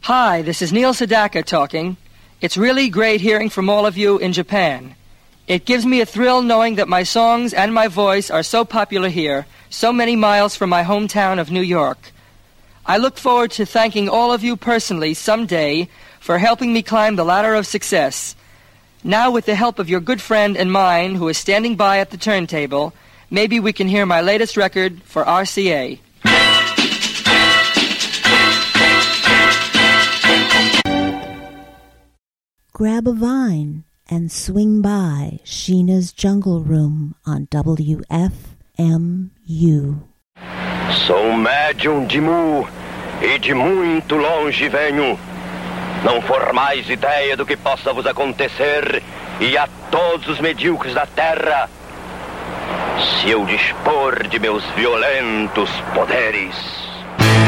Hi, this is Neil Sedaka talking. It's really great hearing from all of you in Japan. It gives me a thrill knowing that my songs and my voice are so popular here, so many miles from my hometown of New York. I look forward to thanking all of you personally someday for helping me climb the ladder of success. Now, with the help of your good friend and mine, who is standing by at the turntable, maybe we can hear my latest record for RCA. Grab a vine and swing by Sheena's Jungle Room on WFMU. Sou médium de Mu e de muito longe venho. Não formais ideia do que possa vos acontecer e a todos os medíocres da terra, se eu dispor de meus violentos poderes.